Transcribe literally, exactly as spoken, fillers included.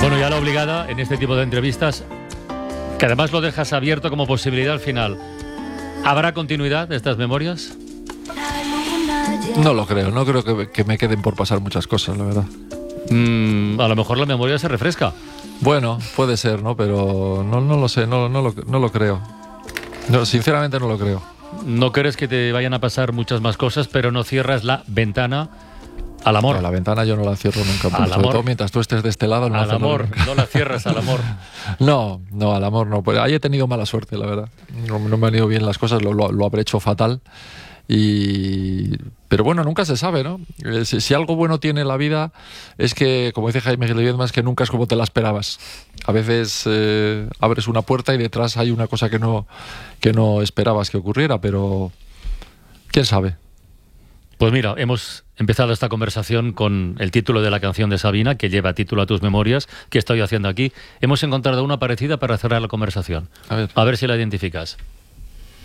Bueno, ya la obligada en este tipo de entrevistas, que además lo dejas abierto como posibilidad al final. ¿Habrá continuidad de estas memorias? No lo creo, no creo que, que me queden por pasar muchas cosas, la verdad. Mm, a lo mejor la memoria se refresca. Bueno, puede ser, ¿no? Pero no, no lo sé, no, no, lo, no lo creo. No, sinceramente no lo creo. No crees que te vayan a pasar muchas más cosas, pero no cierras la ventana al amor. No, la ventana yo no la cierro nunca. Al sobre amor. todo mientras tú estés de este lado. No al amor, nunca. no la cierras al amor. No, no, al amor no. Pues ahí he tenido mala suerte, la verdad. No, no me han ido bien las cosas, lo, lo, lo habré hecho fatal. Y... Pero bueno, nunca se sabe, ¿no? Eh, si, si algo bueno tiene la vida es que, como dice Jaime Gil de Viedma, es que nunca es como te la esperabas. A veces eh, abres una puerta y detrás hay una cosa que no, que no esperabas que ocurriera, pero quién sabe. Pues mira, hemos empezado esta conversación con el título de la canción de Sabina, que lleva título a tus memorias. ¿Qué estoy haciendo aquí? Hemos encontrado una parecida para cerrar la conversación. A ver. A ver si la identificas.